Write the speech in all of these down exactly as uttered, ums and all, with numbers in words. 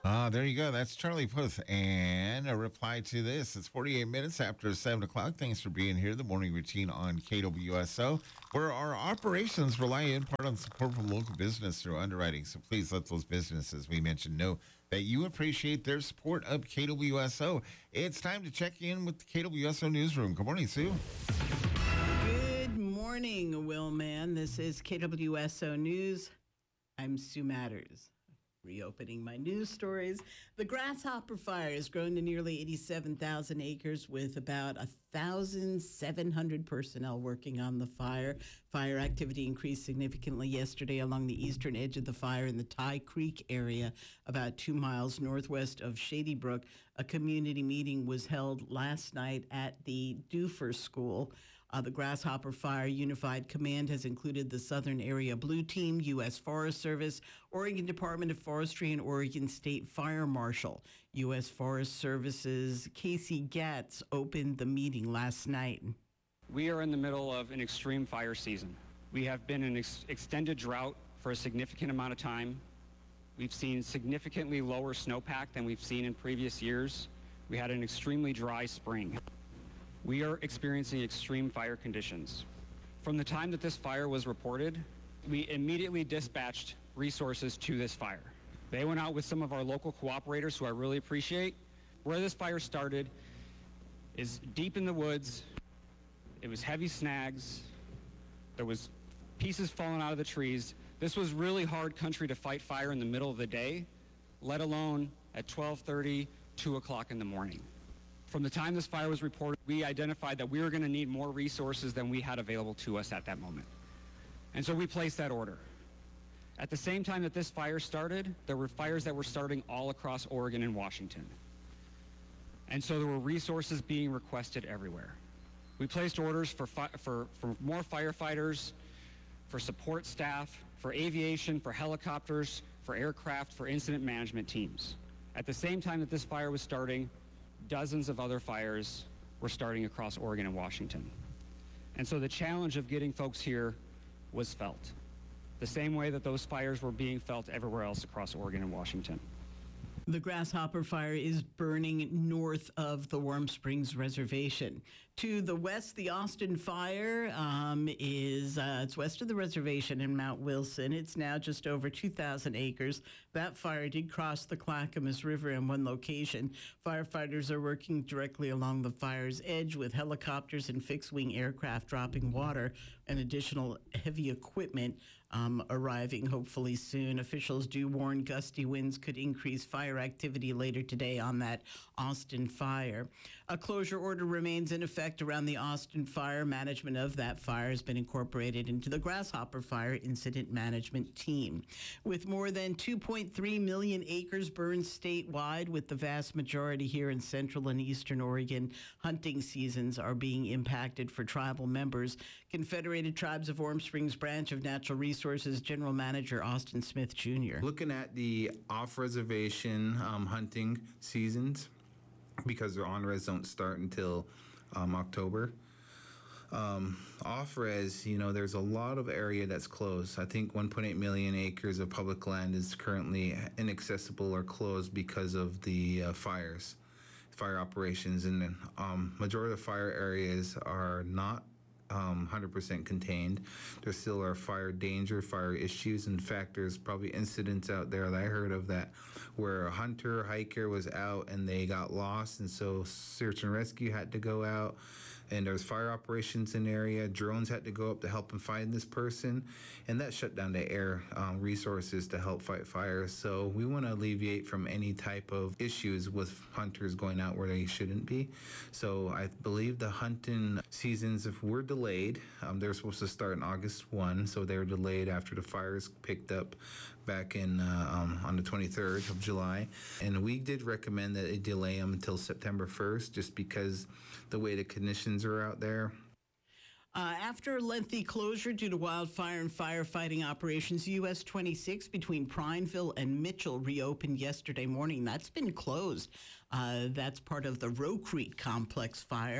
Ah, there you go. That's Charlie Puth. And a reply to this. It's forty-eight minutes after seven o'clock. Thanks for being here. The morning routine on K W S O, where our operations rely in part on support from local business through underwriting. So please let those businesses we mentioned know that you appreciate their support of K W S O. It's time to check in with the K W S O newsroom. Good morning, Sue. Good morning, Will Man. This is K W S O News. I'm Sue Matters. Reopening my news stories. The Grasshopper Fire has grown to nearly eighty-seven thousand acres with about one thousand seven hundred personnel working on the fire. Fire activity increased significantly yesterday along the eastern edge of the fire in the Ty Creek area, about two miles northwest of Shady Brook. A community meeting was held last night at the Duffer School. Uh, the Grasshopper Fire Unified Command has included the Southern Area Blue Team, U S Forest Service, Oregon Department of Forestry, and Oregon State Fire Marshal. U S Forest Service's Casey Gatz opened the meeting last night. We are in the middle of an extreme fire season. We have been in an ex- extended drought for a significant amount of time. We've seen significantly lower snowpack than we've seen in previous years. We had an extremely dry spring. We are experiencing extreme fire conditions. From the time that this fire was reported, we immediately dispatched resources to this fire. They went out with some of our local cooperators, who I really appreciate. Where this fire started is deep in the woods. It was heavy snags. There was pieces falling out of the trees. This was really hard country to fight fire in the middle of the day, let alone at twelve thirty, two o'clock in the morning. From the time this fire was reported, we identified that we were going to need more resources than we had available to us at that moment. And so we placed that order. At the same time that this fire started, there were fires that were starting all across Oregon and Washington. And so there were resources being requested everywhere. We placed orders for, fi- for, for more firefighters, for support staff, for aviation, for helicopters, for aircraft, for incident management teams. At the same time that this fire was starting, dozens of other fires were starting across Oregon and Washington. And so the challenge of getting folks here was felt, the same way that those fires were being felt everywhere else across Oregon and Washington. The Grasshopper Fire is burning north of the Warm Springs Reservation. To the west, the Austin Fire um, is uh, it's west of the reservation in Mount Wilson. It's now just over two thousand acres. That fire did cross the Clackamas River in one location. Firefighters are working directly along the fire's edge with helicopters and fixed-wing aircraft dropping water and additional heavy equipment Um, arriving hopefully soon. Officials do warn gusty winds could increase fire activity later today on that Austin fire. A closure order remains in effect around the Austin fire. Management of that fire has been incorporated into the Grasshopper Fire Incident Management Team. With more than two point three million acres burned statewide, with the vast majority here in central and eastern Oregon, hunting seasons are being impacted for tribal members. Confederated Tribes of Warm Springs Branch of Natural Resources General Manager Austin Smith Junior Looking at the off-reservation um, hunting seasons, because their on-res don't start until um, October. Um, off-res, you know, there's a lot of area that's closed. I think one point eight million acres of public land is currently inaccessible or closed because of the uh, fires, fire operations, and then um, majority of the fire areas are not Um, one hundred percent contained. There still are fire danger, fire issues. In fact, there's probably incidents out there that I heard of that where a hunter, hiker was out and they got lost, and so search and rescue had to go out, and there was fire operations in the area. Drones had to go up to help them find this person, and that shut down the air um, resources to help fight fires. So we want to alleviate from any type of issues with hunters going out where they shouldn't be. So I believe the hunting seasons, if we're delayed, um, they're supposed to start on August first, so they were delayed after the fires picked up back in uh, um, on the twenty-third of July. And we did recommend that they delay them until September first, just because the way the conditions are out there. Uh, after a lengthy closure due to wildfire and firefighting operations, U S twenty-six between Prineville and Mitchell reopened yesterday morning. That's been closed. Uh, that's part of the Roe Creek Complex fire.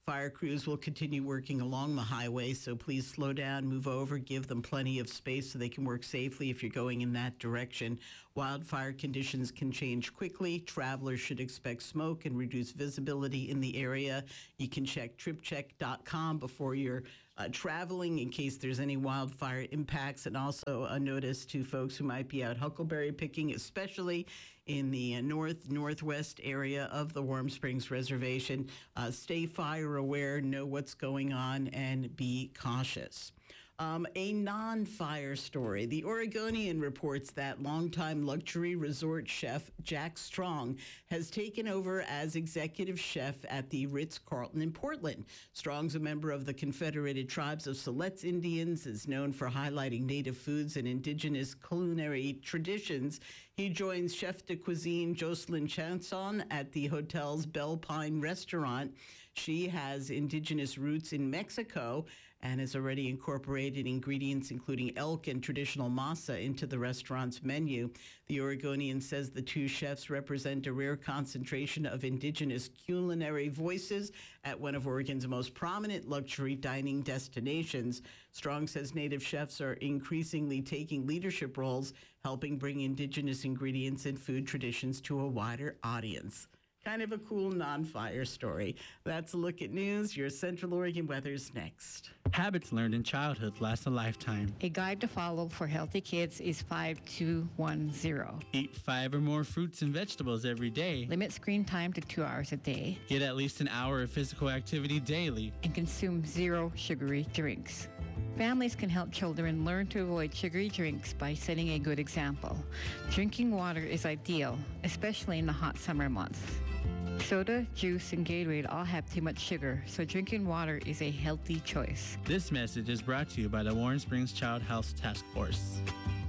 Fire crews will continue working along the highway, so please slow down, move over, give them plenty of space so they can work safely if you're going in that direction. Wildfire conditions can change quickly. Travelers should expect smoke and reduced visibility in the area. You can check trip check dot com before you're uh, traveling in case there's any wildfire impacts, and also a notice to folks who might be out huckleberry picking, especially in the uh, north northwest area of the Warm Springs Reservation. Uh, stay fire aware, know what's going on, and be cautious. Um, a non-fire story. The Oregonian reports that longtime luxury resort chef Jack Strong has taken over as executive chef at the Ritz-Carlton in Portland. Strong's a member of the Confederated Tribes of Siletz Indians, is known for highlighting native foods and indigenous culinary traditions. He joins chef de cuisine Jocelyn Chanson at the hotel's Belle Pine restaurant. She has indigenous roots in Mexico and has already incorporated ingredients including elk and traditional masa into the restaurant's menu. The Oregonian says the two chefs represent a rare concentration of indigenous culinary voices at one of Oregon's most prominent luxury dining destinations. Strong says native chefs are increasingly taking leadership roles, helping bring indigenous ingredients and food traditions to a wider audience. Kind of a cool non-fire story. That's a look at news. Your Central Oregon weather's next. Habits learned in childhood last a lifetime. A guide to follow for healthy kids is five two one zero. Eat five or more fruits and vegetables every day. Limit screen time to two hours a day. Get at least an hour of physical activity daily. And consume zero sugary drinks. Families can help children learn to avoid sugary drinks by setting a good example. Drinking water is ideal, especially in the hot summer months. Soda, juice, and Gatorade all have too much sugar, so drinking water is a healthy choice. This message is brought to you by the Warm Springs Child Health Task Force.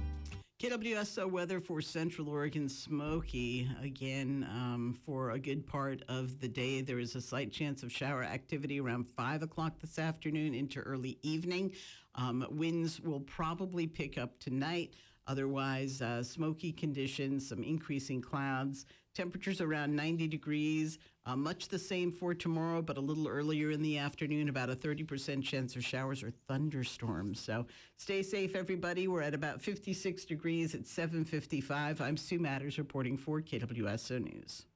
K W S O weather for Central Oregon, Smoky. Again, um, for a good part of the day, there is a slight chance of shower activity around five o'clock this afternoon into early evening. Um, winds will probably pick up tonight. Otherwise, uh, smoky conditions, some increasing clouds. Temperatures around ninety degrees, uh, much the same for tomorrow, but a little earlier in the afternoon, about a thirty percent chance of showers or thunderstorms. So stay safe, everybody. We're at about fifty-six degrees at seven fifty-five. I'm Sue Matters reporting for K W S O News.